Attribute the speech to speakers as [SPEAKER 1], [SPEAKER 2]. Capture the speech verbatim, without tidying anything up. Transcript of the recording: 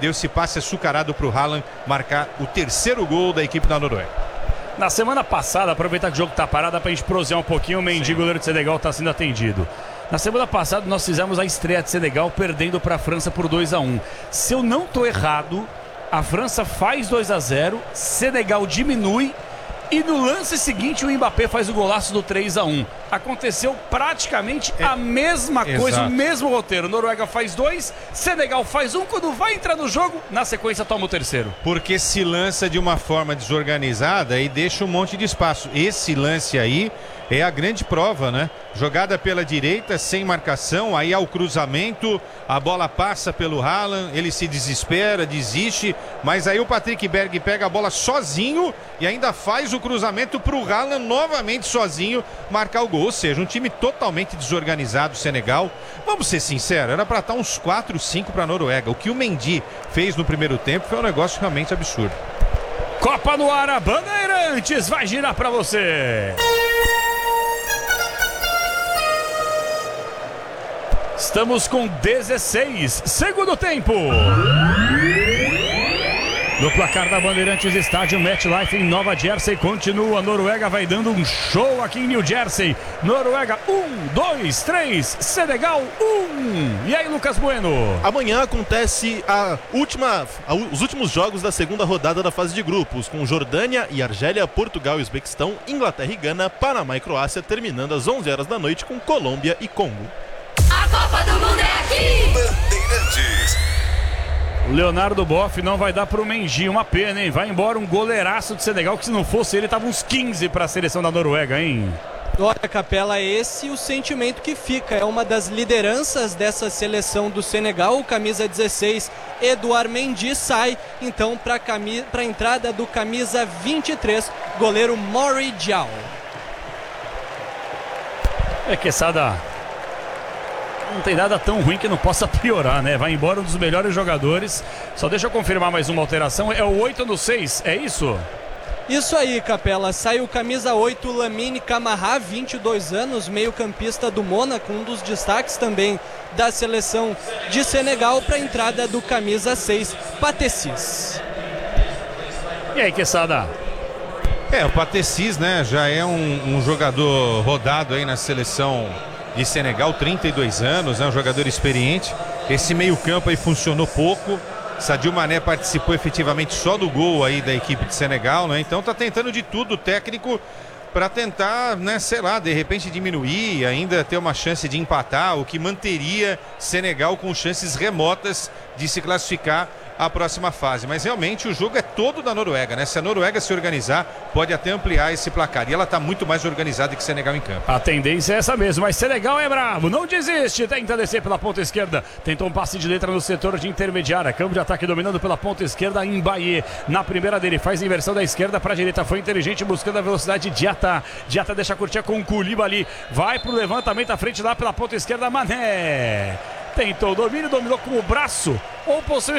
[SPEAKER 1] deu esse passe açucarado para o Haaland marcar o terceiro gol da equipe da Noruega.
[SPEAKER 2] Na semana passada, aproveitar que o jogo tá parado, para a gente prosear um pouquinho, o Mendy, goleiro de Senegal, está sendo atendido. Na semana passada nós fizemos a estreia de Senegal perdendo para a França por dois a um. Se eu não estou errado, a França faz dois a zero, Senegal diminui e no lance seguinte o Mbappé faz o golaço do três a um. Aconteceu praticamente é, a mesma coisa, exato. O mesmo roteiro. Noruega faz dois, Senegal faz um. Quando vai entrar no jogo, na sequência toma o terceiro.
[SPEAKER 1] Porque se lança de uma forma desorganizada e deixa um monte de espaço. Esse lance aí é a grande prova, né? Jogada pela direita, sem marcação, aí ao cruzamento, a bola passa pelo Haaland, ele se desespera, desiste, mas aí o Patrick Berg pega a bola sozinho e ainda faz o cruzamento para o Haaland novamente sozinho marcar o gol. Ou seja, um time totalmente desorganizado, Senegal. Vamos ser sinceros, era para estar uns quatro, cinco para a Noruega. O que o Mendy fez no primeiro tempo foi um negócio realmente absurdo.
[SPEAKER 2] Copa no ar, a Bandeirantes vai girar para você. Estamos com dezesseis, segundo tempo. No placar da Bandeirantes, estádio MetLife em Nova Jersey continua. Noruega vai dando um show aqui em New Jersey. Noruega um, dois, três, Senegal um. E aí, Lucas Bueno?
[SPEAKER 3] Amanhã acontece a última, a, os últimos jogos da segunda rodada da fase de grupos, com Jordânia e Argélia, Portugal e Uzbequistão, Inglaterra e Gana, Panamá e Croácia, terminando às onze horas da noite com Colômbia e Congo.
[SPEAKER 4] A Copa do Mundo é aqui!
[SPEAKER 5] Bandeirantes.
[SPEAKER 2] Leonardo Boff não vai dar pro Mendy, uma pena, hein? Vai embora um goleiraço de Senegal, que se não fosse ele, tava uns quinze para a seleção da Noruega, hein?
[SPEAKER 6] Olha, Capela, esse é o sentimento que fica. É uma das lideranças dessa seleção do Senegal. O camisa dezesseis, Edouard Mendy, sai então para cami- a entrada do camisa vinte e três, goleiro Mori Diaw.
[SPEAKER 2] É que essa da... não tem nada tão ruim que não possa piorar, né? Vai embora um dos melhores jogadores. Só deixa eu confirmar mais uma alteração. É o oito no seis, é isso?
[SPEAKER 6] Isso aí, Capela. Sai o camisa oito, Lamine Camara, vinte e dois anos, meio-campista do Mônaco, um dos destaques também da seleção de Senegal, para a entrada do camisa seis, Pathé.
[SPEAKER 2] E aí, Quesada?
[SPEAKER 1] É, o Pathé, né? Já é um, um jogador rodado aí na seleção de Senegal, trinta e dois anos, é um jogador experiente. Esse meio-campo aí funcionou pouco. Sadio Mané participou efetivamente só do gol aí da equipe de Senegal, né? Então tá tentando de tudo o técnico para tentar, né, sei lá, de repente diminuir, ainda ter uma chance de empatar, o que manteria Senegal com chances remotas de se classificar à próxima fase. Mas realmente o jogo é todo da Noruega, né? Se a Noruega se organizar, pode até ampliar esse placar. E ela tá muito mais organizada que Senegal em campo.
[SPEAKER 2] A tendência é essa mesmo, mas Senegal é bravo, não desiste, tenta descer pela ponta esquerda, tentou um passe de letra no setor de intermediária, campo de ataque dominando pela ponta esquerda em Mbaye. Na primeira dele, faz inversão da esquerda para a direita, foi inteligente buscando a velocidade de Diatta. Diatta deixa curtir com o Koulibaly, vai pro levantamento à frente lá pela ponta esquerda, Mané. Tentou o domínio, dominou com o braço, ou possivelmente